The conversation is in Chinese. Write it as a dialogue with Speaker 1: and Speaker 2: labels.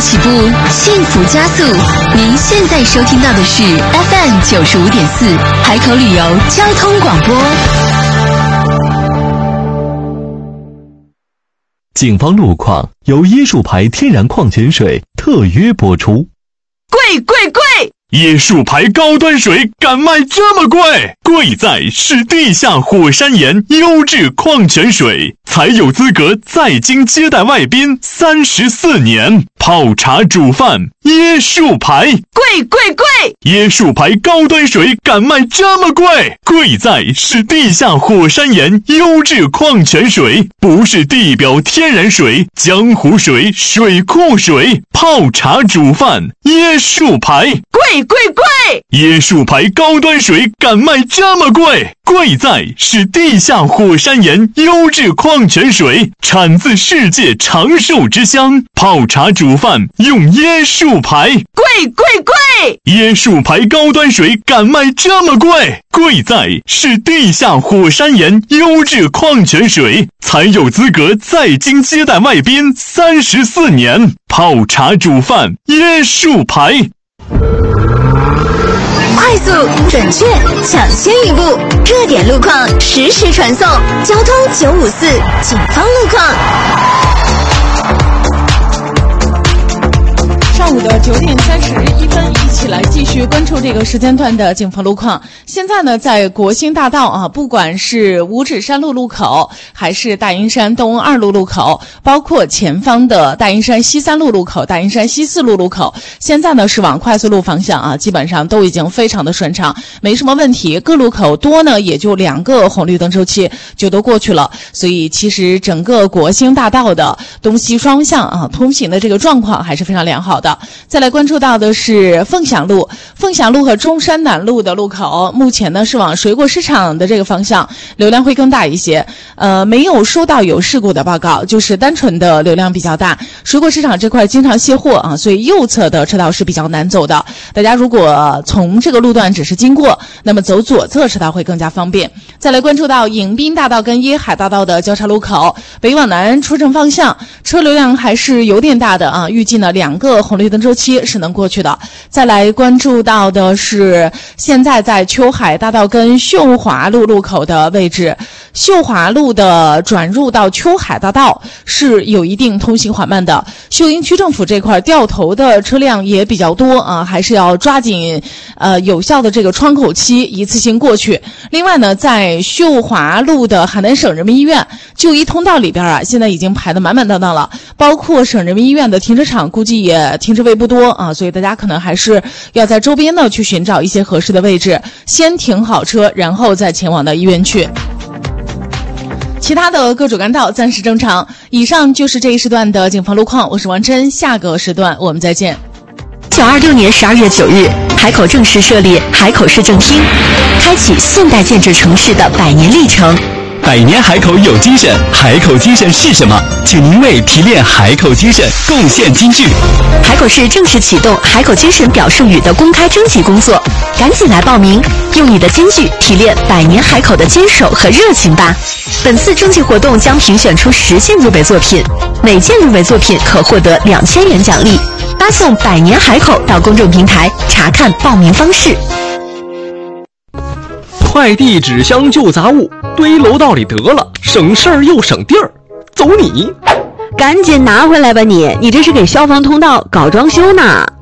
Speaker 1: 起步，幸福加速。您现在收听到的是 FM 95.4海口旅游交通广播。
Speaker 2: 警方路况由椰树牌天然矿泉水特约播出。
Speaker 3: 贵贵贵！
Speaker 4: 椰树牌高端水敢卖这么贵？贵在是地下火山岩优质矿泉水，才有资格在京接待外宾34年。泡茶煮饭，椰树牌，
Speaker 3: 贵贵贵！
Speaker 4: 椰树牌高端水敢卖这么贵？贵在是地下火山岩优质矿泉水，不是地表天然水、江湖水、水库水。泡茶煮饭，椰树牌，
Speaker 3: 贵贵贵！
Speaker 4: 椰树牌高端水敢卖这么贵？贵在是地下火山岩优质矿泉水，产自世界长寿之乡。泡茶煮饭用椰树牌，
Speaker 3: 贵贵贵！
Speaker 4: 椰树牌高端水敢卖这么贵？贵在是地下火山岩优质矿泉水，才有资格在京接待外宾34年。泡茶煮饭，椰树牌。
Speaker 1: 快速、准确、抢先一步，热点路况实时传送。交通954，警方路况。
Speaker 3: 上午的9点31分，一起来继续关注这个时间段的警方路况。现在呢，在国兴大道啊，不管是五指山路路口，还是大营山东2路路口，包括前方的大营山西3路路口、大营山西4路路口，现在呢是往快速路方向啊，基本上都已经非常的顺畅，没什么问题。各路口多呢，也就2个红绿灯周期就都过去了，所以其实整个国兴大道的东西双向啊通行的这个状况还是非常良好的。再来关注到的是凤翔路和中山南路的路口，目前呢是往水果市场的这个方向，流量会更大一些。没有收到有事故的报告，就是单纯的流量比较大。水果市场这块经常卸货啊，所以右侧的车道是比较难走的。大家如果从这个路段只是经过，那么走左侧车道会更加方便。再来关注到迎宾大道跟椰海大道的交叉路口，北往南出城方向车流量还是有点大的啊，预计呢2个红绿灯周期是能过去的。再来关注到的是现在在秋海大道跟秀华路路口的位置，秀华路的转入到秋海大道是有一定通行缓慢的，秀英区政府这块掉头的车辆也比较多啊，还是要抓紧有效的这个窗口期一次性过去。另外呢，在秀华路的邯郸省人民医院就医通道里边啊，现在已经排得满满当当了，包括省人民医院的停车场估计也停车位不多啊，所以大家可能还是要在周边呢去寻找一些合适的位置，先停好车，然后再前往到医院去。其他的各主干道暂时正常。以上就是这一时段的警方路况，我是王真，下个时段我们再见。
Speaker 1: 1926年12月9日，海口正式设立海口市政厅，开启现代建制城市的100年历程。
Speaker 2: 百年海口有精神，海口精神是什么？请您为提炼海口精神贡献金句。
Speaker 1: 海口市正式启动海口精神表述语的公开征集工作，赶紧来报名，用你的金句提炼100年海口的坚守和热情吧。本次征集活动将评选出10件入围作品，每件入围作品可获得2000元奖励。发送100年海口到公众平台查看报名方式。
Speaker 5: 快递、纸箱、旧杂物堆楼道里得了，省事儿又省地儿，走你！
Speaker 6: 赶紧拿回来吧你这是给消防通道搞装修呢。